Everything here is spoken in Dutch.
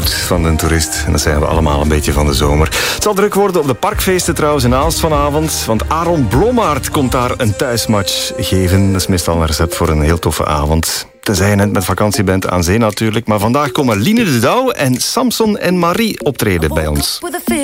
mood van de toerist. En dat zijn we allemaal een beetje van de zomer. Het zal druk worden op de parkfeesten trouwens in Aalst vanavond. Want Aaron Blommaert komt daar een thuismatch geven. Dat is meestal een recept voor een heel toffe avond. Tenzij je net met vakantie bent aan zee natuurlijk. Maar vandaag komen Line de Douw en Samson en Marie optreden bij ons.